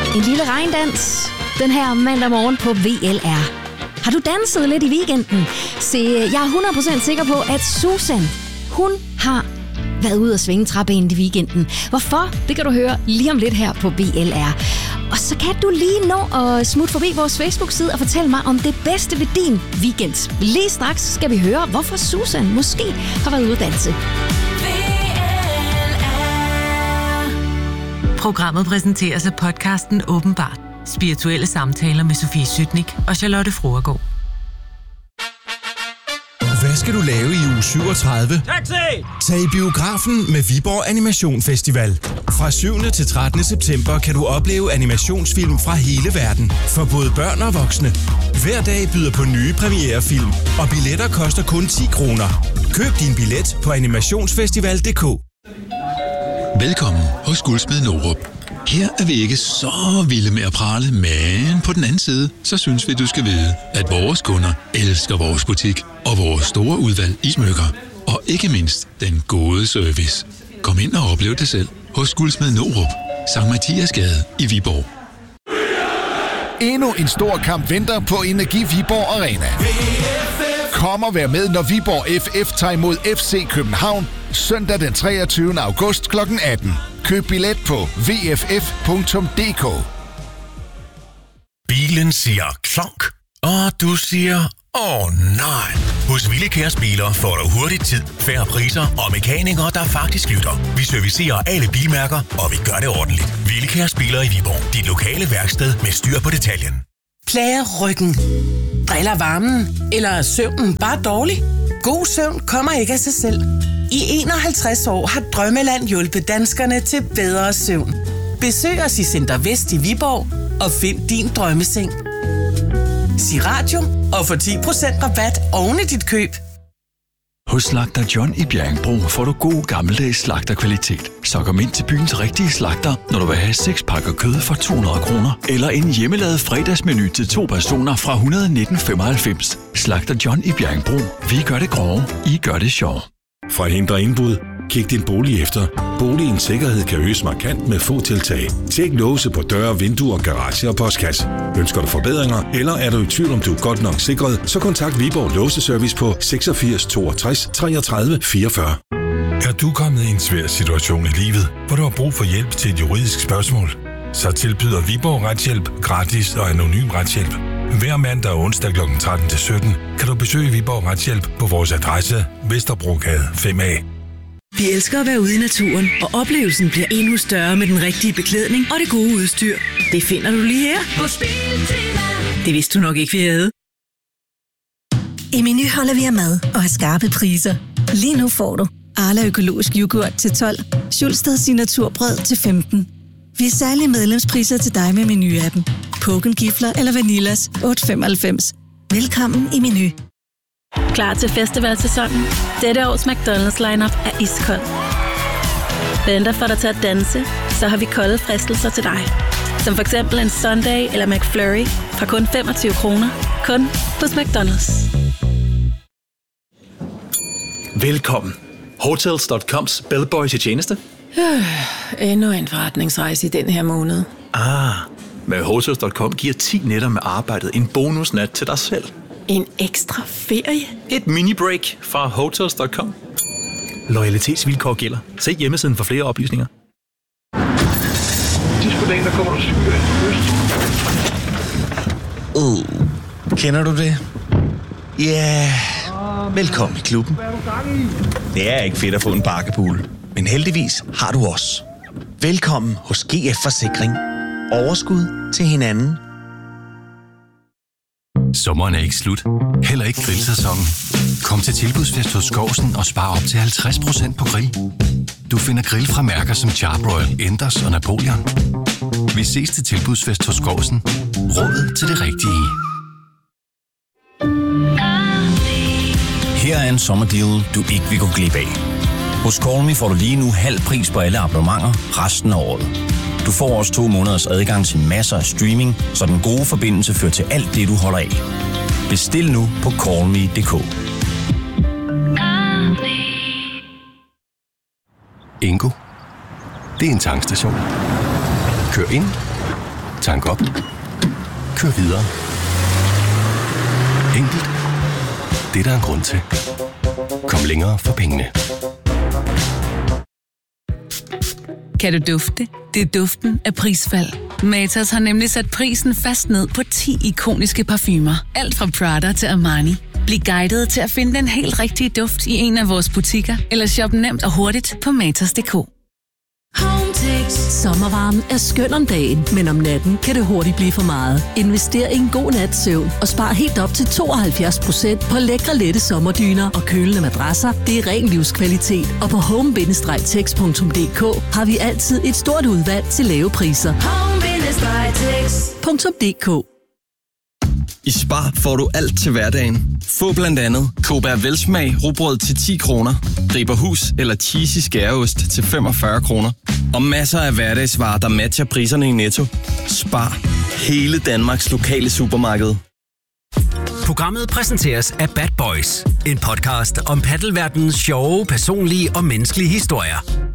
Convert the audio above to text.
En lille regndans den her mandag morgen på VLR. Har du danset lidt i weekenden? Se, jeg er 100% sikker på, at Susan, hun har været ude at svinge træbenet i weekenden. Hvorfor? Det kan du høre lige om lidt her på VLR. Og så kan du lige nå at smutte forbi vores Facebook-side og fortælle mig om det bedste ved din weekend. Lige straks skal vi høre, hvorfor Susan måske har været ude at danse. Programmet præsenteres af podcasten Åbenbart. Spirituelle samtaler med Sofie Sytnik og Charlotte Fruergaard. Hvad skal du lave i uge 37? Taxi! Tag i biografen med Viborg Animation Festival. Fra 7. til 13. september kan du opleve animationsfilm fra hele verden. For både børn og voksne. Hver dag byder på nye premierefilm, og billetter koster kun 10 kroner. Køb din billet på animationsfestival.dk. Velkommen hos Guldsmed Norup. Her er vi ikke så vilde med at prale, men på den anden side, så synes vi, du skal vide, at vores kunder elsker vores butik og vores store udvalg i smykker. Og ikke mindst den gode service. Kom ind og oplev det selv hos Guldsmed Norup, Sankt Mathiasgade i Viborg. Endnu en stor kamp venter på Energi Viborg Arena. Kom og vær med, når Viborg FF tager imod FC København søndag den 23. august kl. 18. Køb billet på vff.dk. Bilen siger klonk, og du siger nej. Hos Villikærs Biler får du hurtigt tid, færre priser og mekanikere, der faktisk lytter. Vi servicerer alle bilmærker, og vi gør det ordentligt. Villikærs Biler i Viborg. Dit lokale værksted med styr på detaljen. Plager ryggen? Driller varmen? Eller er søvnen bare dårlig? God søvn kommer ikke af sig selv. I 51 år har Drømmeland hjulpet danskerne til bedre søvn. Besøg os i Center Vest i Viborg og find din drømmeseng. Sig radio og få 10% rabat oven i dit køb. Hos Slagter John i Bjerringbro får du god gammeldags slagterkvalitet. Så kom ind til byens rigtige slagter, når du vil have 6 pakker kød for 200 kroner. Eller en hjemmelavet fredagsmenu til 2 personer fra 119,95. Slagter John i Bjerringbro. Vi gør det grove, I gør det sjov. For at hindre indbrud, kig din bolig efter. Boligens sikkerhed kan øges markant med få tiltag. Tjek låse på døre, vinduer, garage og postkasse. Ønsker du forbedringer, eller er du i tvivl om du er godt nok sikret, så kontakt Viborg Låseservice på 86 62 33 44. Er du kommet i en svær situation i livet, hvor du har brug for hjælp til et juridisk spørgsmål? Så tilbyder Viborg Retshjælp gratis og anonym retshjælp. Hver mandag og onsdag kl. 13-17 kan du besøge Viborg Retshjælp på vores adresse Vesterbrogade 5A. Vi elsker at være ude i naturen, og oplevelsen bliver endnu større med den rigtige beklædning og det gode udstyr. Det finder du lige her hos Biltema. Det vidste du nok ikke, vi havde. I Meny holder vi af mad og har skarpe priser. Lige nu får du Arla økologisk yoghurt til 12, Schulstad signaturbrød til 15. Vi er særlige medlemspriser til dig med Meny-appen. Poken Gifler eller Vanillas 8,95. Velkommen i Meny. Klar til festivalsæsonen? Dette års McDonald's lineup er iskold. Venter for dig til at danse, så har vi kolde fristelser til dig. Som for eksempel en Sunday eller McFlurry fra kun 25 kroner. Kun hos McDonald's. Velkommen. Hotels.coms bellboy til tjeneste. Endnu en forretningsrejse i den her måned. Med Hotels.com giver 10 nætter med arbejdet en bonusnat til dig selv. En ekstra ferie? Et mini-break fra Hotels.com. Loyalitetsvilkår gælder. Se hjemmesiden for flere oplysninger. Sidst på dagen, der kommer du syge. Kender du det? Ja, velkommen i klubben. Det er ikke fedt at få en bakkepool, men heldigvis har du os. Velkommen hos GF Forsikring. Overskud til hinanden. Sommeren er ikke slut. Heller ikke grillsæsonen. Kom til Tilbudsfest hos Skovsen og spar op til 50% på grill. Du finder grill fra mærker som Charbroil, Enders og Napoleon. Vi ses til Tilbudsfest hos Skovsen. Råd til det rigtige. Her er en sommerdeal, du ikke vil gå glip af. Hos Call Me får du lige nu halv pris på alle abonnementer resten af året. Du får også 2 måneders adgang til masser af streaming, så den gode forbindelse fører til alt det, du holder af. Bestil nu på callme.dk. Ingo. Det er en tankstation. Kør ind. Tank op. Kør videre. Enkelt. Det er der en grund til. Kom længere for pengene. Kan du dufte? Det er duften af prisfald. Matas har nemlig sat prisen fast ned på 10 ikoniske parfumer. Alt fra Prada til Armani. Bliv guidet til at finde den helt rigtige duft i en af vores butikker, eller shop nemt og hurtigt på matas.dk. Hometex. Sommervarmen er skøn om dagen, men om natten kan det hurtigt blive for meget. Invester i en god nats søvn og spar helt op til 72% på lækre lette sommerdyner og kølende madrasser. Det er ren livskvalitet, og på home-tex.dk har vi altid et stort udvalg til lave priser. Home-tex.dk. I Spar får du alt til hverdagen. Få blandt andet Cobra Velsmag rugbrød til 10 kroner, Riberhus eller cheesy skæreost til 45 kroner. Og masser af hverdagsvarer, der matcher priserne i Netto. Spar. Hele Danmarks lokale supermarked. Programmet præsenteres af Bad Boys. En podcast om paddelverdenens sjove, personlige og menneskelige historier.